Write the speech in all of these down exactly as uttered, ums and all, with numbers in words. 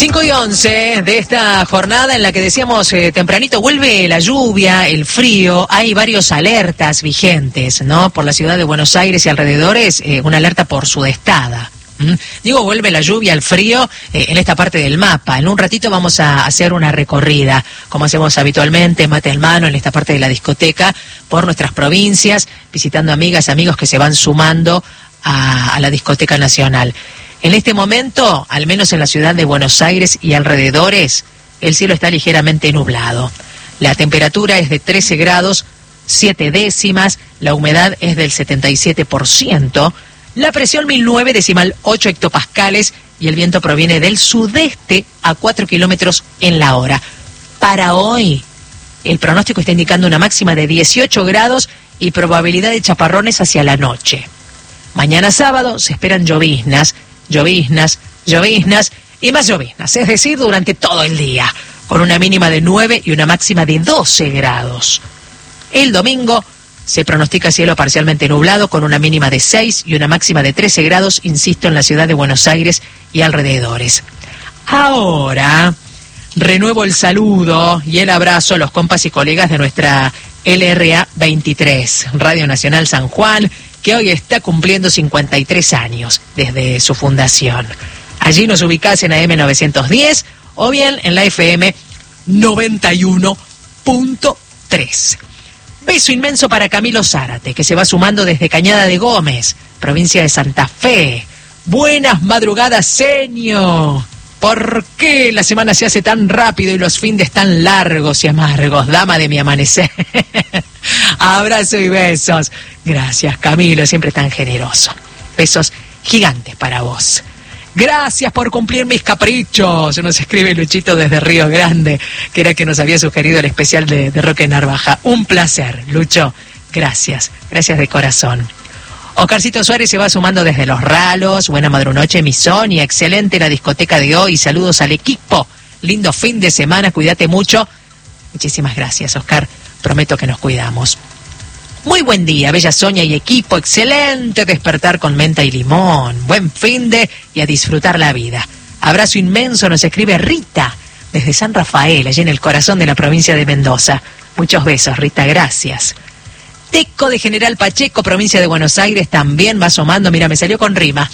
cinco y once de esta jornada en la que decíamos eh, tempranito vuelve la lluvia, el frío, hay varios alertas vigentes, ¿no? Por la ciudad de Buenos Aires y alrededores, eh, una alerta por sudestada. ¿Mm? Digo, vuelve la lluvia, el frío, eh, en esta parte del mapa. En un ratito vamos a hacer una recorrida, como hacemos habitualmente, mate en mano, en esta parte de la discoteca, por nuestras provincias, visitando amigas, amigos que se van sumando a, a la discoteca nacional. En este momento, al menos en la ciudad de Buenos Aires y alrededores, el cielo está ligeramente nublado. La temperatura es de trece grados, siete décimas, la humedad es del setenta y siete por ciento, la presión mil nueve decimal ocho hectopascales y el viento proviene del sudeste a cuatro kilómetros en la hora. Para hoy, el pronóstico está indicando una máxima de dieciocho grados y probabilidad de chaparrones hacia la noche. Mañana sábado se esperan lloviznas, lloviznas, lloviznas y más lloviznas, es decir, durante todo el día, con una mínima de nueve y una máxima de doce grados. El domingo se pronostica cielo parcialmente nublado con una mínima de seis y una máxima de trece grados, insisto, en la ciudad de Buenos Aires y alrededores. Ahora, renuevo el saludo y el abrazo a los compas y colegas de nuestra L R A veintitrés, Radio Nacional San Juan, que hoy está cumpliendo cincuenta y tres años desde su fundación. Allí nos ubicás en A M novecientos diez o bien en la F M noventa y uno punto tres. Beso inmenso para Camilo Zárate, que se va sumando desde Cañada de Gómez, provincia de Santa Fe. Buenas madrugadas, señor. ¿Por qué la semana se hace tan rápido y los fines tan largos y amargos? Dama de mi amanecer. Abrazo y besos. Gracias, Camilo, siempre tan generoso. Besos gigantes para vos. Gracias por cumplir mis caprichos. Nos escribe Luchito desde Río Grande, que era que nos había sugerido el especial de, de Roque Narvaja. Un placer, Lucho. Gracias, gracias de corazón. Oscarcito Suárez se va sumando desde Los Ralos. Buena madrunoche, mi Sonia. Excelente la discoteca de hoy. Saludos al equipo. Lindo fin de semana. Cuídate mucho. Muchísimas gracias, Oscar. Prometo que nos cuidamos. Muy buen día, bella Sonia y equipo. Excelente despertar con menta y limón. Buen fin de y a disfrutar la vida. Abrazo inmenso, nos escribe Rita desde San Rafael, allí en el corazón de la provincia de Mendoza. Muchos besos, Rita, gracias. Teco de General Pacheco, provincia de Buenos Aires, también va asomando. Mira, me salió con rima.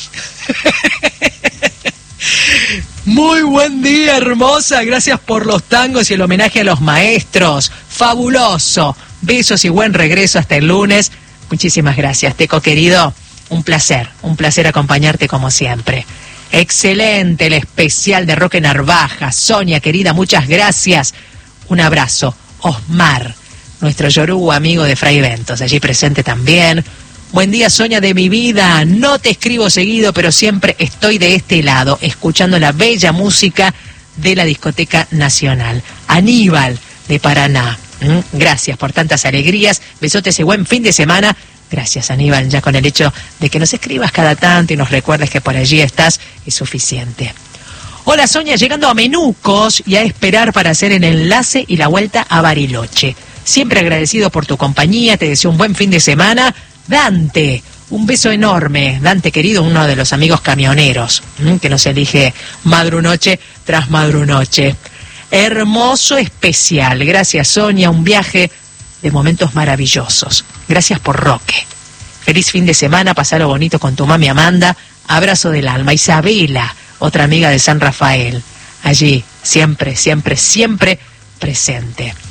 Muy buen día, hermosa. Gracias por los tangos y el homenaje a los maestros. Fabuloso. Besos y buen regreso hasta el lunes. Muchísimas gracias, Teco querido. Un placer, un placer acompañarte como siempre. Excelente el especial de Roque Narvaja. Sonia querida, muchas gracias. Un abrazo. Osmar, nuestro yoruba amigo de Fray Ventos, allí presente también. Buen día, Sonia de mi vida. No te escribo seguido, pero siempre estoy de este lado, escuchando la bella música de la Discoteca Nacional. Aníbal, de Paraná. ¿Mm? Gracias por tantas alegrías. Besotes y buen fin de semana. Gracias, Aníbal, ya con el hecho de que nos escribas cada tanto y nos recuerdes que por allí estás, es suficiente. Hola, Sonia, llegando a Menucos y a esperar para hacer el enlace y la vuelta a Bariloche. Siempre agradecido por tu compañía, te deseo un buen fin de semana. Dante, un beso enorme. Dante querido, uno de los amigos camioneros, ¿m? que nos elige madrunoche tras madrunoche. Hermoso especial. Gracias, Sonia. Un viaje de momentos maravillosos. Gracias por Roque. Feliz fin de semana. Pasalo bonito con tu mami Amanda. Abrazo del alma. Isabela, otra amiga de San Rafael. Allí, siempre, siempre, siempre presente.